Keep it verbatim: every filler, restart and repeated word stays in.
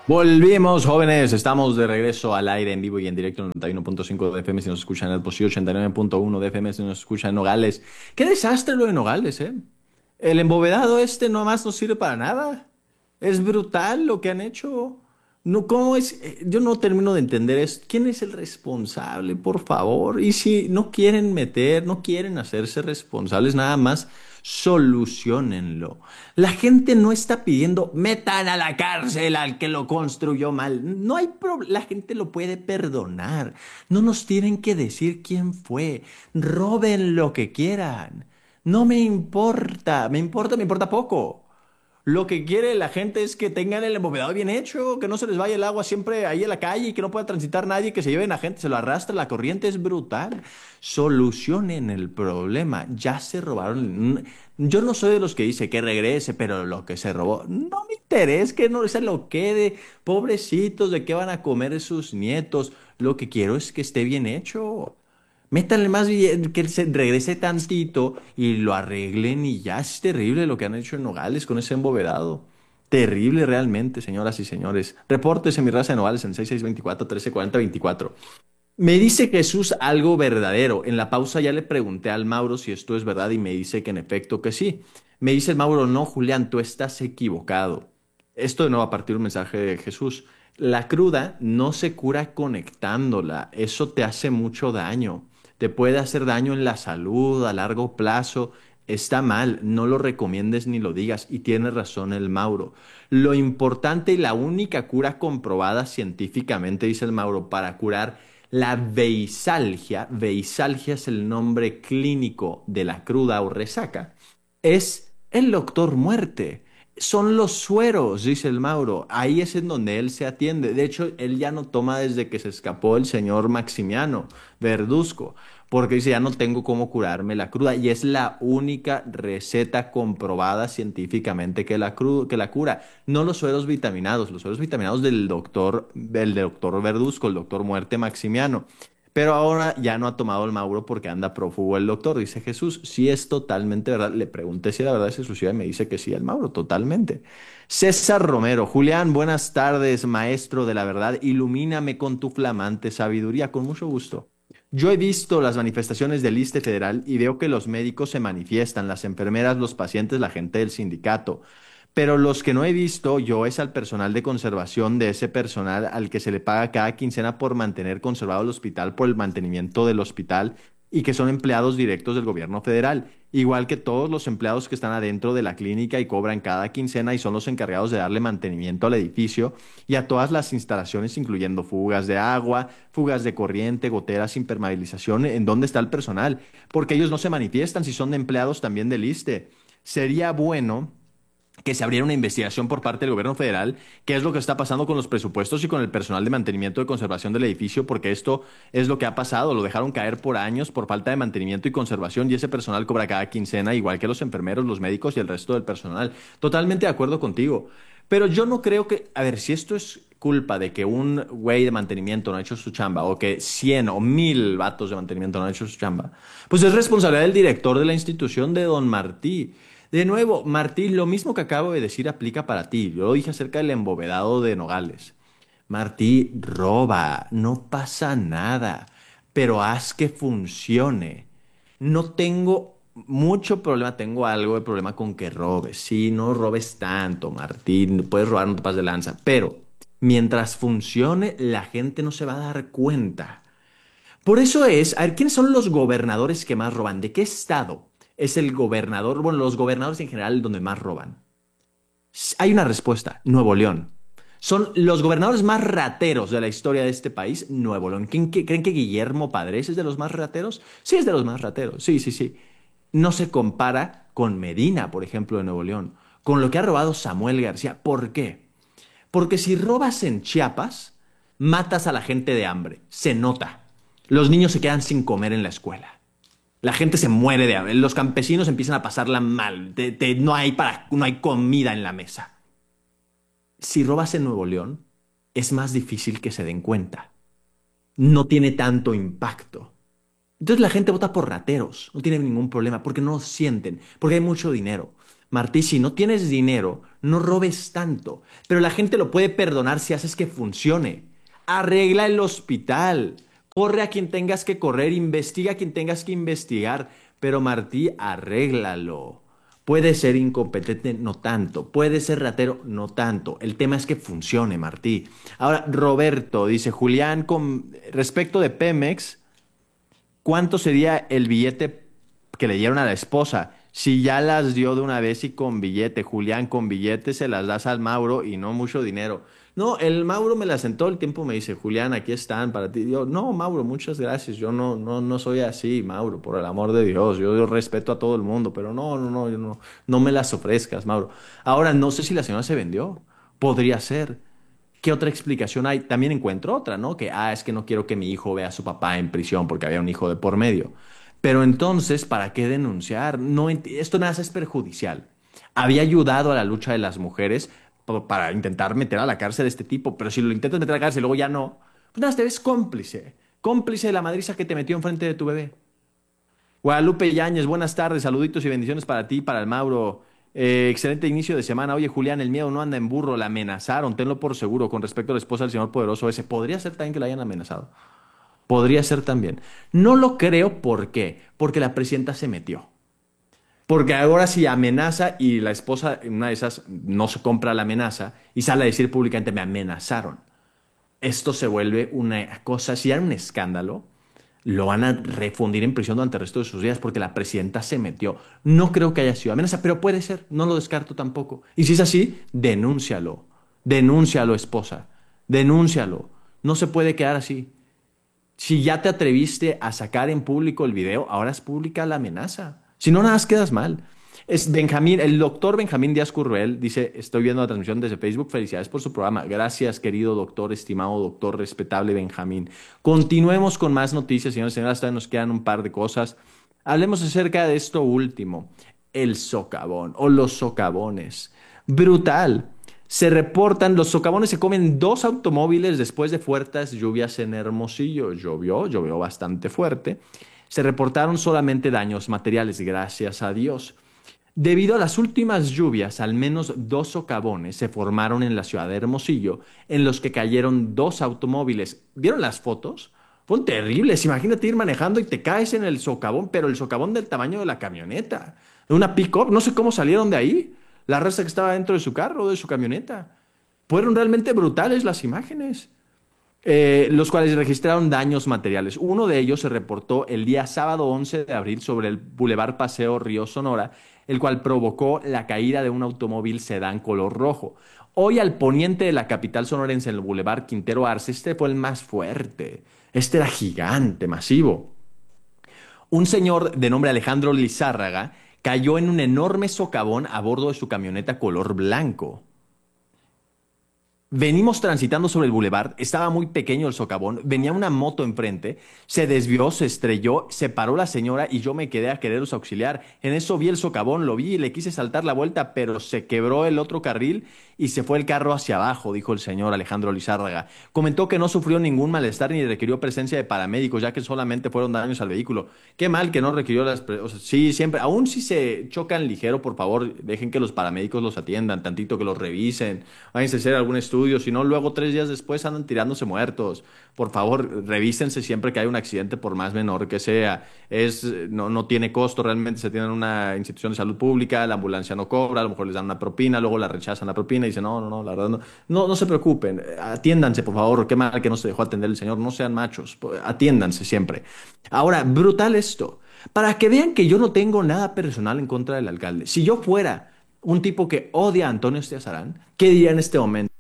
Volvimos, jóvenes. Estamos de regreso al aire en vivo y en directo en noventa y uno punto cinco de F M si nos escuchan en el Pocillo, ochenta y nueve punto uno de F M si nos escuchan en Nogales. Qué desastre lo de Nogales, ¿eh? El embovedado este nomás no sirve para nada. Es brutal lo que han hecho. No, ¿cómo es? Eh, Yo no termino de entender es quién es el responsable, por favor. Y si no quieren meter, no quieren hacerse responsables, nada más solucionenlo. La gente no está pidiendo metan a la cárcel al que lo construyó mal. No hay problema. La gente lo puede perdonar. No nos tienen que decir quién fue. Roben lo que quieran. No me importa. Me importa, me importa poco. Lo que quiere la gente es que tengan el embovedado bien hecho, que no se les vaya el agua siempre ahí en la calle y que no pueda transitar nadie, que se lleven a gente, se lo arrastra, la corriente es brutal. Solucionen el problema. Ya se robaron. Yo no soy de los que dice que regrese, pero lo que se robó, no me interesa que no se lo quede. Pobrecitos, ¿de qué van a comer sus nietos? Lo que quiero es que esté bien hecho. Métanle más bien, que se regrese tantito y lo arreglen y ya es terrible lo que han hecho en Nogales con ese embovedado. Terrible realmente, señoras y señores. Repórtese mi raza de Nogales en seis seis dos cuatro, trece cuarenta veinticuatro. Me dice Jesús algo verdadero. En la pausa ya le pregunté al Mauro si esto es verdad y me dice que en efecto que sí. Me dice el Mauro, no, Julián, tú estás equivocado. Esto de nuevo a partir de un mensaje de Jesús. La cruda no se cura conectándola. Eso te hace mucho daño. Te puede hacer daño en la salud a largo plazo. Está mal, no lo recomiendes ni lo digas. Y tiene razón el Mauro. Lo importante y la única cura comprobada científicamente, dice el Mauro, para curar la beisalgia, beisalgia es el nombre clínico de la cruda o resaca, es el doctor muerte. Son los sueros, dice el Mauro. Ahí es en donde él se atiende. De hecho, él ya no toma desde que se escapó el señor Maximiano Verduzco, porque dice, ya no tengo cómo curarme la cruda. Y es la única receta comprobada científicamente que la, cru- que la cura. No los sueros vitaminados, los sueros vitaminados del doctor, del doctor Verduzco, el doctor Muerte Maximiano. Pero ahora ya no ha tomado el Mauro porque anda prófugo el doctor, dice Jesús. Sí es totalmente verdad. Le pregunté si la verdad es exclusiva y me dice que sí, el Mauro, totalmente. César Romero, Julián, buenas tardes, maestro de la verdad. Ilumíname con tu flamante sabiduría, con mucho gusto. Yo he visto las manifestaciones del ISSSTE federal y veo que los médicos se manifiestan, las enfermeras, los pacientes, la gente del sindicato. Pero los que no he visto yo es al personal de conservación de ese personal al que se le paga cada quincena por mantener conservado el hospital, por el mantenimiento del hospital y que son empleados directos del gobierno federal, igual que todos los empleados que están adentro de la clínica y cobran cada quincena y son los encargados de darle mantenimiento al edificio y a todas las instalaciones, incluyendo fugas de agua, fugas de corriente, goteras, impermeabilización. ¿En dónde está el personal? Porque ellos no se manifiestan si son empleados también del ISSSTE. Sería bueno que se abriera una investigación por parte del gobierno federal, qué es lo que está pasando con los presupuestos y con el personal de mantenimiento y conservación del edificio, porque esto es lo que ha pasado, lo dejaron caer por años por falta de mantenimiento y conservación y ese personal cobra cada quincena, igual que los enfermeros, los médicos y el resto del personal. Totalmente de acuerdo contigo, pero yo no creo que, a ver, si esto es culpa de que un güey de mantenimiento no ha hecho su chamba o que cien o mil vatos de mantenimiento no han hecho su chamba, pues es responsabilidad del director de la institución de Don Martí. De nuevo, Martín, lo mismo que acabo de decir aplica para ti. Yo lo dije acerca del embovedado de Nogales. Martí, roba, no pasa nada, pero haz que funcione. No tengo mucho problema, tengo algo de problema con que robes. Sí, no robes tanto, Martín, puedes robar, no te pases de lanza, pero mientras funcione, la gente no se va a dar cuenta. Por eso es, a ver, ¿quiénes son los gobernadores que más roban? ¿De qué estado es el gobernador? Bueno, los gobernadores en general donde más roban. S- Hay una respuesta, Nuevo León. Son los gobernadores más rateros de la historia de este país, Nuevo León. ¿Quién- qué- ¿Creen que Guillermo Padres es de los más rateros? Sí, es de los más rateros. Sí, sí, sí. No se compara con Medina, por ejemplo, de Nuevo León, con lo que ha robado Samuel García. ¿Por qué? Porque si robas en Chiapas, matas a la gente de hambre. Se nota. Los niños se quedan sin comer en la escuela. La gente se muere de hambre. Los campesinos empiezan a pasarla mal. Te- te- no hay para, no hay comida en la mesa. Si robas en Nuevo León, es más difícil que se den cuenta. No tiene tanto impacto. Entonces la gente vota por rateros, no tiene ningún problema, porque no lo sienten, porque hay mucho dinero. Martí, si no tienes dinero, no robes tanto. Pero la gente lo puede perdonar si haces que funcione. Arregla el hospital. Corre a quien tengas que correr. Investiga a quien tengas que investigar. Pero Martí, arréglalo. Puede ser incompetente, no tanto. Puede ser ratero, no tanto. El tema es que funcione, Martí. Ahora, Roberto dice, Julián, con respecto de Pemex, ¿cuánto sería el billete que le dieron a la esposa? Si ya las dio de una vez y con billete, Julián, con billete se las das al Mauro y no mucho dinero. No, el Mauro me las en todo el tiempo me dice, Julián, aquí están para ti. Yo, no, Mauro, muchas gracias. Yo no, no, no soy así, Mauro, por el amor de Dios. Yo, yo respeto a todo el mundo, pero no, no, no, yo no, no me las ofrezcas, Mauro. Ahora, no sé si la señora se vendió. Podría ser. ¿Qué otra explicación hay? También encuentro otra, ¿no? Que, ah, es que no quiero que mi hijo vea a su papá en prisión porque había un hijo de por medio. Pero entonces, ¿para qué denunciar? No, ent- esto nada más es perjudicial. Había ayudado a la lucha de las mujeres pa- para intentar meter a la cárcel a este tipo, pero si lo intentas meter a la cárcel y luego ya no, pues nada, te ves cómplice. Cómplice de la madriza que te metió enfrente de tu bebé. Guadalupe Yáñez, buenas tardes, saluditos y bendiciones para ti, para el Mauro. Eh, excelente inicio de semana. Oye, Julián, el miedo no anda en burro, la amenazaron, tenlo por seguro, con respecto a la esposa del señor poderoso ese. Podría ser también que la hayan amenazado. Podría ser también. No lo creo, ¿por qué? Porque la presidenta se metió. Porque ahora si amenaza y la esposa, en una de esas, no se compra la amenaza y sale a decir públicamente, me amenazaron. Esto se vuelve una cosa, si era un escándalo, lo van a refundir en prisión durante el resto de sus días porque la presidenta se metió. No creo que haya sido amenaza, pero puede ser, no lo descarto tampoco. Y si es así, denúncialo. Denúncialo, esposa. Denúncialo. No se puede quedar así. Si ya te atreviste a sacar en público el video, ahora es pública la amenaza. Si no, nada más quedas mal. Es Benjamín, el doctor Benjamín Díaz Curruel dice, estoy viendo la transmisión desde Facebook, felicidades por su programa. Gracias, querido doctor, estimado doctor, respetable Benjamín. Continuemos con más noticias, señores y señoras, todavía nos quedan un par de cosas. Hablemos acerca de esto último, el socavón o los socavones. Brutal. Se reportan, los socavones se comen dos automóviles después de fuertes lluvias en Hermosillo. Llovió, llovió bastante fuerte. Se reportaron solamente daños materiales, gracias a Dios. Debido a las últimas lluvias, al menos dos socavones se formaron en la ciudad de Hermosillo, en los que cayeron dos automóviles. ¿Vieron las fotos? Fueron terribles. Imagínate ir manejando y te caes en el socavón, pero el socavón del tamaño de la camioneta. Una pick-up, no sé cómo salieron de ahí. La raza que estaba dentro de su carro o de su camioneta. Fueron realmente brutales las imágenes, eh, los cuales registraron daños materiales. Uno de ellos se reportó el día sábado once de abril sobre el Boulevard Paseo Río Sonora, el cual provocó la caída de un automóvil sedán color rojo. Hoy al poniente de la capital sonorense, en el Boulevard Quintero Arce, este fue el más fuerte. Este era gigante, masivo. Un señor de nombre Alejandro Lizárraga cayó en un enorme socavón a bordo de su camioneta color blanco. Venimos transitando sobre el bulevar, estaba muy pequeño el socavón, venía una moto enfrente, se desvió, se estrelló, se paró la señora y yo me quedé a quereros auxiliar. En eso vi el socavón, lo vi y le quise saltar la vuelta, pero se quebró el otro carril y se fue el carro hacia abajo, dijo el señor Alejandro Lizárraga. Comentó que no sufrió ningún malestar ni requirió presencia de paramédicos, ya que solamente fueron daños al vehículo. Qué mal que no requirió las... pre- O sea, sí, siempre, aún si se chocan ligero, por favor, dejen que los paramédicos los atiendan, tantito que los revisen, váyanse a hacer algún estudio, si no, luego tres días después andan tirándose muertos. Por favor, revísense siempre que hay un accidente, por más menor que sea. Es, no, no tiene costo, realmente se tiene en una institución de salud pública, la ambulancia no cobra, a lo mejor les dan una propina, luego la rechazan la propina y dicen, no, no, no, la verdad no. No, no se preocupen, atiéndanse, por favor, qué mal que no se dejó atender el señor, no sean machos, atiéndanse siempre. Ahora, brutal esto, para que vean que yo no tengo nada personal en contra del alcalde. Si yo fuera un tipo que odia a Antonio Estiazarán, ¿qué diría en este momento?